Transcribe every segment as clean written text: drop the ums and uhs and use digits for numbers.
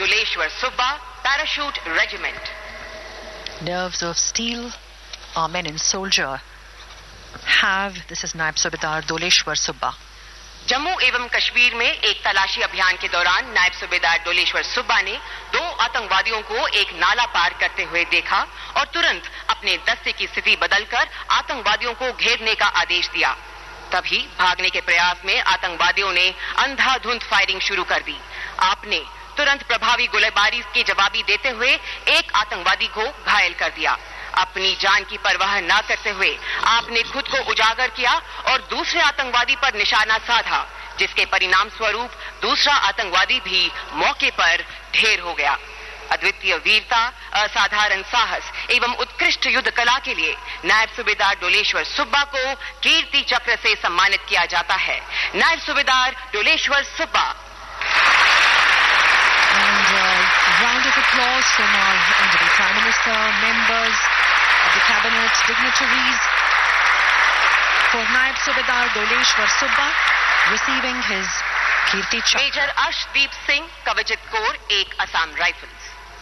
Duleshwar Subba, Parachute Regiment. Nerves of steel, our men in soldier have. This is Naib Subedar Duleshwar Subba. Jammu एवं कश्मीर में एक तलाशी अभियान के दौरान नायब सूबेदार डोलेश्वर सुब्बा ने 2 आतंकवादियों को एक नाला पार करते हुए देखा और तुरंत अपने दस्ते की स्थिति बदलकर आतंकवादियों को घेरने का आदेश दिया। तभी भागने के प्रयास में आतंकवादियों ने अंधाधुंध फायरिंग शुरू कर दी। आपने तुरंत प्रभावी गोलीबारी के जवाबी देते हुए एक आतंकवादी को घायल कर दिया। अपनी जान की परवाह न करते हुए आपने खुद को उजागर किया और दूसरे आतंकवादी पर निशाना साधा, जिसके परिणाम स्वरूप दूसरा आतंकवादी भी मौके पर ढेर हो गया। अद्वितीय वीरता, असाधारण साहस एवं उत्कृष्ट युद्ध कला के लिए नायब सूबेदार डोलेश्वर सुब्बा को कीर्ति चक्र से सम्मानित किया जाता है। नायब सूबेदार Doleshwar Subba. Round of applause from our Honorable Prime Minister, members of the Cabinet, dignitaries for Naib Subedar Duleshwar Subba receiving his Kirti Chakra. Major Arshdeep Singh, Kavachit Corps, 1 Assam Rifles.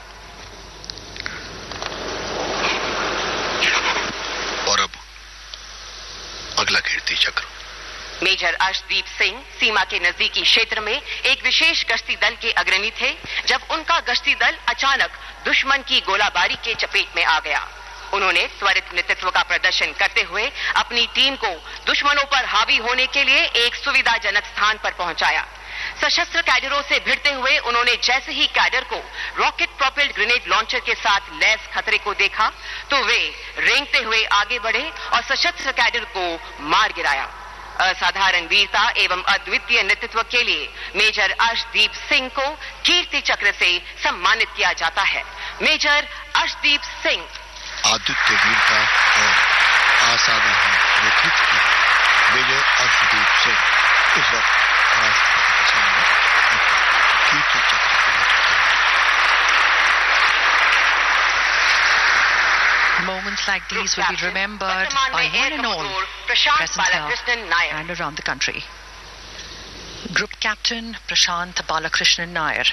और अब अगला कीर्ति चक्र। मेजर अर्शदीप सिंह सीमा के नजदीकी क्षेत्र में एक विशेष गश्ती दल के अग्रणी थे जब उनका गश्ती दल अचानक दुश्मन की गोलाबारी के चपेट में आ गया। उन्होंने त्वरित नेतृत्व का प्रदर्शन करते हुए अपनी टीम को दुश्मनों पर हावी होने के लिए एक सुविधाजनक स्थान पर पहुंचाया। सशस्त्र कैडरों से भिड़ते हुए उन्होंने जैसे ही कैडर को रॉकेट प्रोपेल्ड ग्रेनेड लॉन्चर के साथ लैस खतरे को देखा तो वे रेंगते हुए आगे बढ़े और सशस्त्र कैडर को मार गिराया। असाधारण वीरता एवं अद्वितीय नेतृत्व के लिए मेजर अर्शदीप सिंह को कीर्ति चक्र से सम्मानित किया जाता है। मेजर अर्शदीप सिंह। अद्वितीय वीरता और असाधारण नेतृत्व के मेजर अर्शदीप सिंह इस वक्त राष्ट्रपति के सामने कीर्ति चक्र Moments like these will be remembered by one and all present here and around the country. Group Captain Prashant Balakrishnan Nair.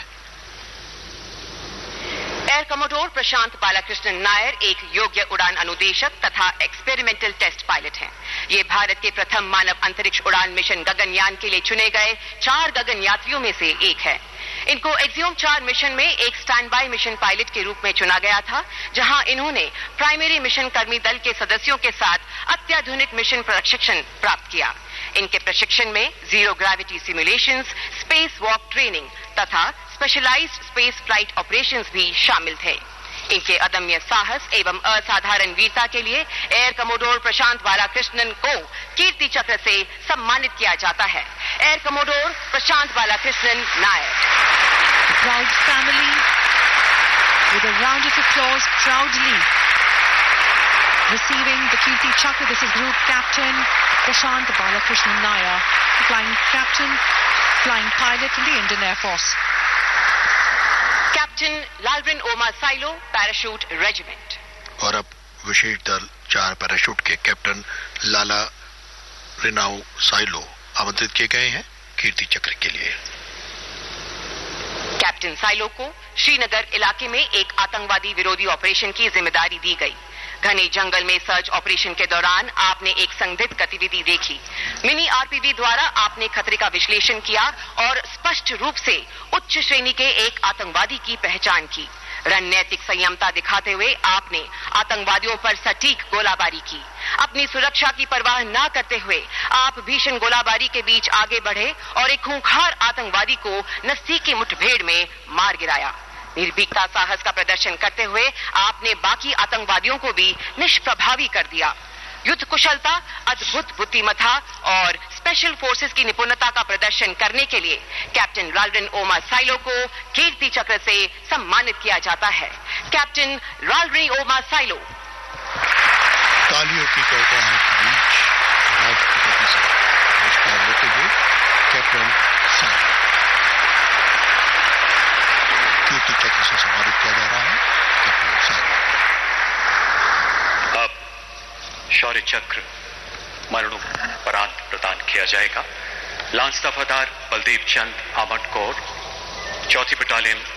Air commodore प्रशांत बालाकृष्णन नायर एक योग्य उड़ान अनुदेशक तथा एक्सपेरिमेंटल टेस्ट पायलट हैं। ये भारत के प्रथम मानव अंतरिक्ष उड़ान मिशन गगनयान के लिए चुने गए 4 गगन यात्रियों में से एक है। इनको एक्सियोम 4 मिशन में एक स्टैंड बाय मिशन पायलट के रूप में चुना गया था, जहां इन्होंने प्राइमरी मिशन कर्मी दल के सदस्यों के साथ अत्याधुनिक मिशन प्रशिक्षण प्राप्त किया। इनके प्रशिक्षण में zero gravity simulations, space walk training तथा स्पेशलाइज्ड स्पेस फ्लाइट ऑपरेशंस भी शामिल थे। इनके अदम्य साहस एवं असाधारण वीरता के लिए एयर कमोडोर प्रशांत बालाकृष्णन को कीर्ति चक्र से सम्मानित किया जाता है। Air commodore Prashant Balakrishnan Nair. Proud family with a round of applause proudly receiving the Kirti Chakra. This is Group Captain Prashant Balakrishnan Nair, flying captain, flying pilot in the Indian Air Force. Captain लालरिन ओमा silo, parachute regiment. और अब विशेष दल 4 parachute के captain लाला रिनाउ silo आमंत्रित किए गए हैं कीर्ति चक्र के लिए। कैप्टन साइलो को श्रीनगर इलाके में एक आतंकवादी विरोधी ऑपरेशन की जिम्मेदारी दी गई। घने जंगल में सर्च ऑपरेशन के दौरान आपने एक संदिग्ध गतिविधि देखी। मिनी आरपीवी द्वारा आपने खतरे का विश्लेषण किया और स्पष्ट रूप से उच्च श्रेणी के एक आतंकवादी की पहचान की। रणनीतिक संयमता दिखाते हुए आपने आतंकवादियों पर सटीक गोलाबारी की। अपनी सुरक्षा की परवाह न करते हुए आप भीषण गोलाबारी के बीच आगे बढ़े और एक खूंखार आतंकवादी को नजदीकी मुठभेड़ में मार गिराया। निर्भीकता साहस का प्रदर्शन करते हुए आपने बाकी आतंकवादियों को भी निष्प्रभावी कर दिया। युद्ध कुशलता, अद्भुत बुद्धिमत्ता और स्पेशल फोर्सेस की निपुणता का प्रदर्शन करने के लिए कैप्टन लालरिन ओमा साइलो को कीर्ति चक्र से सम्मानित किया जाता है। कैप्टन लालरिन ओमा साइलो। तालियों की चौपाल के बीच राष्ट्रपति से पुरस्कार लेते हुए कैप्टन साइलो कीर्ति चक्र से सम्मानित किया जा रहा है। Captain silo. अब शौर्य चक्र मरणोपरांत प्रदान किया जाएगा। लांस दफादार बलदेव चंद आमट कोर, 4th बटालियन